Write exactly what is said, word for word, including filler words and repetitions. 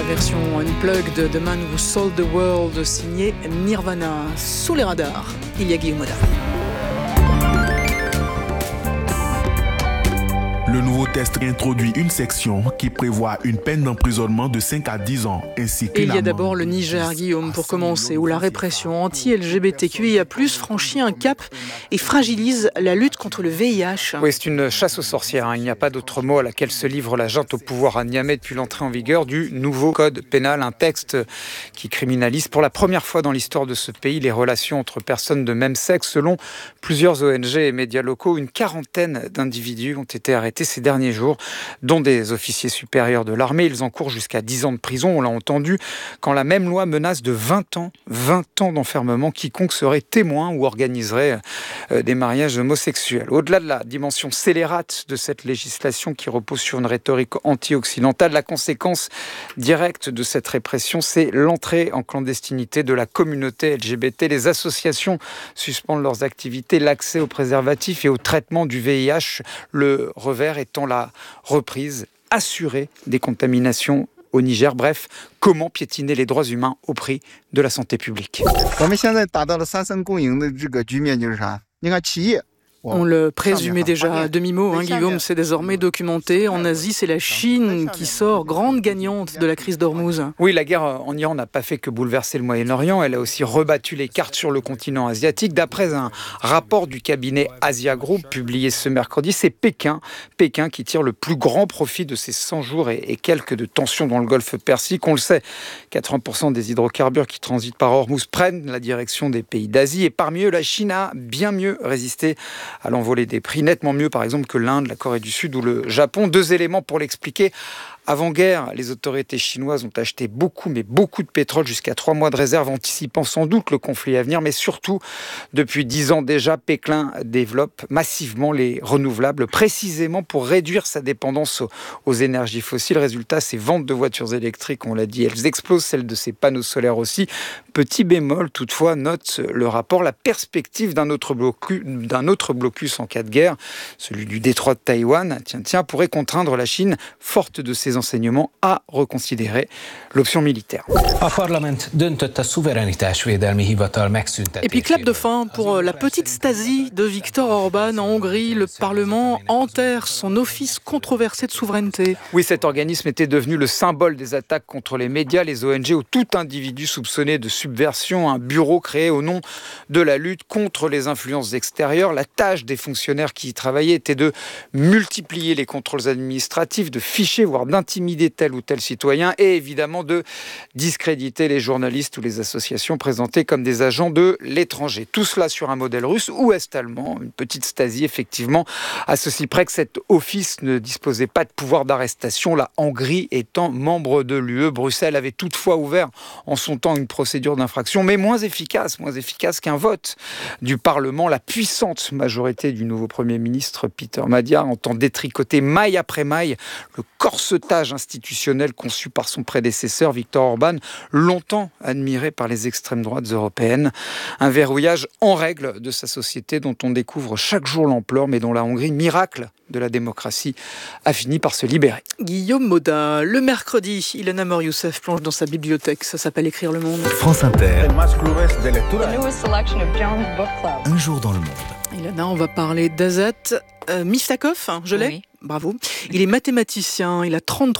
version unplugged de The Man Who Sold the World, signé Nirvana. Sous les radars, il y a Guillaume Moda. Le nouveau texte introduit une section qui prévoit une peine d'emprisonnement de cinq à dix ans, ainsi que Et il y a l'amende d'abord le de Niger, dix Guillaume, à pour cent commencer, millions où de la francs répression anti-L G B T Q I A plus, franchit un cap et fragilise la lutte contre le V I H. Oui, c'est une chasse aux sorcières. Hein. Il n'y a pas d'autre mot à laquelle se livre la junte au pouvoir à Niamey depuis l'entrée en vigueur du nouveau code pénal, un texte qui criminalise pour la première fois dans l'histoire de ce pays les relations entre personnes de même sexe. Selon plusieurs O N G et médias locaux, une quarantaine d'individus ont été arrêtés ces derniers jours, dont des officiers supérieurs de l'armée. Ils encourent jusqu'à dix ans de prison, on l'a entendu, quand la même loi menace de vingt ans, vingt ans d'enfermement quiconque serait témoin ou organiserait des mariages homosexuels. Au-delà de la dimension scélérate de cette législation qui repose sur une rhétorique anti-occidentale, la conséquence directe de cette répression, c'est l'entrée en clandestinité de la communauté L G B T. Les associations suspendent leurs activités, l'accès aux préservatifs et au traitement du V I H, le revers étant la reprise assurée des contaminations au Niger. Bref, comment piétiner les droits humains au prix de la santé publique. On le présumait déjà à demi-mot, hein, Guillaume, c'est désormais documenté. En Asie, c'est la Chine qui sort grande gagnante de la crise d'Ormuz. Oui, la guerre en Iran n'a pas fait que bouleverser le Moyen-Orient, elle a aussi rebattu les cartes sur le continent asiatique. D'après un rapport du cabinet Asia Group publié ce mercredi, c'est Pékin, Pékin qui tire le plus grand profit de ces cent jours et, et quelques de tensions dans le golfe Persique. On le sait, quatre-vingts pour cent des hydrocarbures qui transitent par Ormuz prennent la direction des pays d'Asie et parmi eux, la Chine a bien mieux résisté à l'envolée des prix, nettement mieux par exemple que l'Inde, la Corée du Sud ou le Japon. Deux éléments pour l'expliquer. Avant-guerre, les autorités chinoises ont acheté beaucoup, mais beaucoup de pétrole, jusqu'à trois mois de réserve, anticipant sans doute le conflit à venir. Mais surtout, depuis dix ans déjà, Pékin développe massivement les renouvelables, précisément pour réduire sa dépendance aux, aux énergies fossiles. Résultat, ces ventes de voitures électriques, on l'a dit, elles explosent, celles de ces panneaux solaires aussi. Petit bémol, toutefois, note le rapport, la perspective d'un autre blocus, d'un autre blocus en cas de guerre, celui du détroit de Taïwan, tiens, tiens, pourrait contraindre la Chine, forte de ses enseignements, à reconsidérer l'option militaire. Et puis clap de fin pour la petite Stasi de Viktor Orban en Hongrie. Le Parlement enterre son office controversé de souveraineté. Oui, cet organisme était devenu le symbole des attaques contre les médias, les O N G ou tout individu soupçonné de subversion. Un bureau créé au nom de la lutte contre les influences extérieures. La tâche des fonctionnaires qui y travaillaient était de multiplier les contrôles administratifs, de ficher, voire d'intimider tel ou tel citoyen et évidemment de discréditer les journalistes ou les associations présentées comme des agents de l'étranger. Tout cela sur un modèle russe ou est-allemand, une petite Stasi effectivement, à ceci près que cet office ne disposait pas de pouvoir d'arrestation, la Hongrie étant membre de l'U E. Bruxelles avait toutefois ouvert en son temps une procédure d'infraction, mais moins efficace, moins efficace qu'un vote du Parlement. La puissante majorité du nouveau Premier ministre Peter Madiar entend détricoter maille après maille le corsetage institutionnel conçu par son prédécesseur Viktor Orban, longtemps admiré par les extrêmes droites européennes. Un verrouillage en règle de sa société dont on découvre chaque jour l'ampleur, mais dont la Hongrie, miracle de la démocratie, a fini par se libérer. Guillaume Moda, le mercredi, Ilana Mor-Youssef plonge dans sa bibliothèque. Ça s'appelle Écrire le monde. France Inter. Un jour dans le monde. Ilana, on va parler d'Azat euh, Miftakov, hein, je l'ai. Oui. Bravo. Il est mathématicien, il a trente-trois